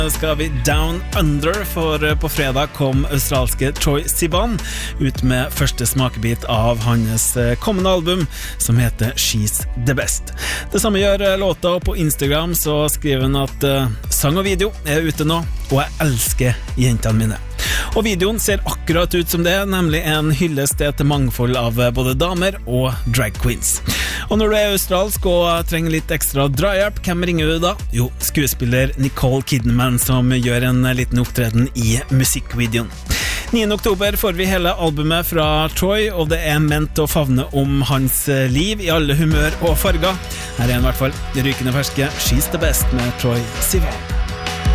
Skal vi Down Under, for på fredag kom australske Troye Sivan ut med første smakebit av hans kommende album, som heter She's the Best. Det samme gjør låta, og på Instagram så skriver han at sang og video er ute nå, og jeg elsker jentene mine. Og videoen ser akkurat ut som det, nemlig en hyllest til et mangfold av både damer og drag queens. Og når du er australsk og trenger litt ekstra drahjelp, hvem ringer du da? Jo, skuespiller Nicole Kidman, som gjør en liten opptreden i musikkvideoen. 9. oktober får vi hele albumet fra Troye, og det er ment å favne om hans liv i alle humør og farger. Her er en i hvert fall rykende ferske She's the Best med Troye Sivan.